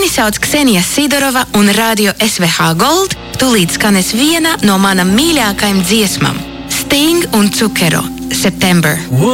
sauc Ksenija Sidorova un radio SVH Gold tūlīt skanēs viena no manam mīļākajām dziesmām – Sting un Cukero – September.